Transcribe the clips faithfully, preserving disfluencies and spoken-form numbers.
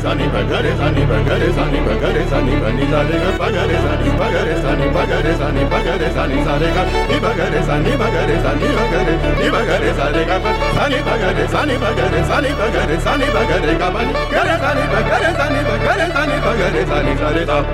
sani bagare sani bagare sani bagare sani bani sare ga bagare sani bagare sani bagare sani bagare sani sare ga ni bagare sani bagare sani bagare ni bagare sare ga sani bagare sani bagare sani bagare sani bagare ga bani gare sani bagare sani bagare sani bagare sani sare ga.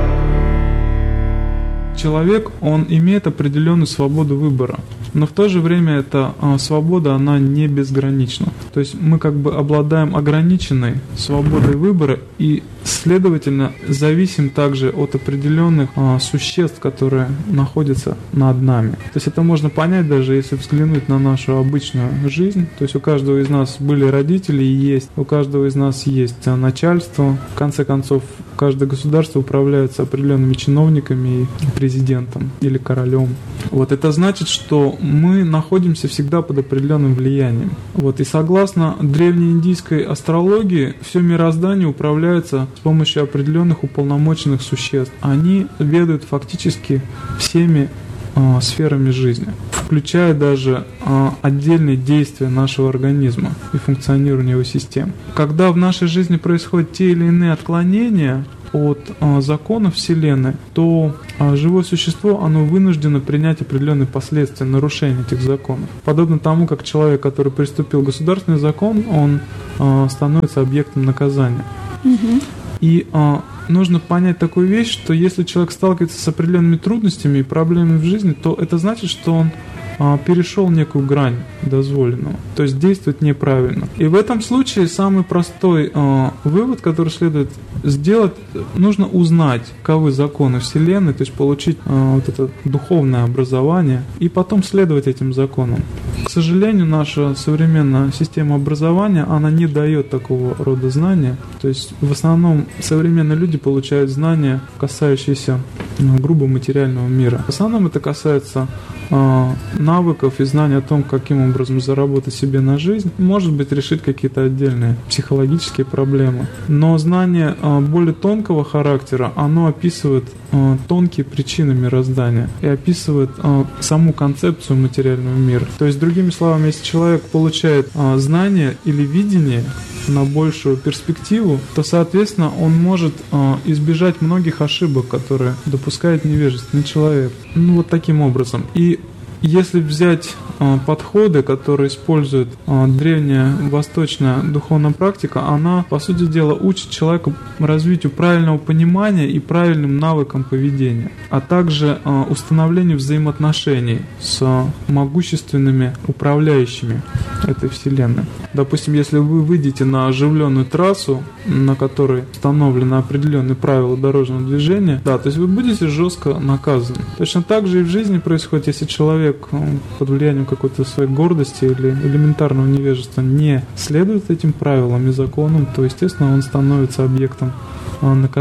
Человек, он имеет определенную свободу выбора, но в то же время эта а, свобода, она не безгранична. То есть мы как бы обладаем ограниченной свободой выбора и, следовательно, зависим также от определенных а, существ, которые находятся над нами. То есть это можно понять даже если взглянуть на нашу обычную жизнь. То есть у каждого из нас были родители и есть, у каждого из нас есть начальство. В конце концов, каждое государство управляется определенными чиновниками и президентом или королем. Вот это значит, что мы находимся всегда под определенным влиянием. Вот и согласно древнеиндийской астрологии, все мироздание управляется с помощью определенных уполномоченных существ. Они ведают фактически всеми э, сферами жизни, включая даже э, отдельные действия нашего организма и функционирование его систем. Когда в нашей жизни происходят те или иные отклонения от а, законов Вселенной, то а, живое существо, оно вынуждено принять определенные последствия нарушения этих законов. Подобно тому, как человек, который приступил к государственный закон, он а, становится объектом наказания. Mm-hmm. И а, нужно понять такую вещь, что если человек сталкивается с определенными трудностями и проблемами в жизни, то это значит, что он а, перешел некую грань дозволенного, то есть действует неправильно. И в этом случае самый простой а, вывод, который следует сделать, нужно узнать, каковы законы Вселенной, то есть получить а, вот это духовное образование и потом следовать этим законам. К сожалению, наша современная система образования, она не дает такого рода знания, то есть в основном современные люди получают знания, касающиеся ну, грубо материального мира. В основном это касается а, навыков и знаний о том, каким образом заработать себе на жизнь, может быть, решить какие-то отдельные психологические проблемы. Но знание а, более тонкого характера, оно описывает а, тонкие причины мироздания и описывает а, саму концепцию материального мира. То есть, другими словами, если человек получает а, знание или видение на большую перспективу, то, соответственно, он может а, избежать многих ошибок, которые допускает невежественный человек. Ну, вот таким образом. И если взять а, подходы, которые использует а, древняя восточная духовная практика, она, по сути дела, учит человека развитию правильного понимания и правильным навыкам поведения, а также а, установлению взаимоотношений с а, могущественными управляющими этой вселенной. Допустим, если вы выйдете на оживленную трассу, на которой установлены определенные правила дорожного движения, да, то есть вы будете жестко наказаны. Точно так же и в жизни происходит, если человек под влиянием какой-то своей гордости или элементарного невежества не следует этим правилам и законам, то, естественно, он становится объектом наказания.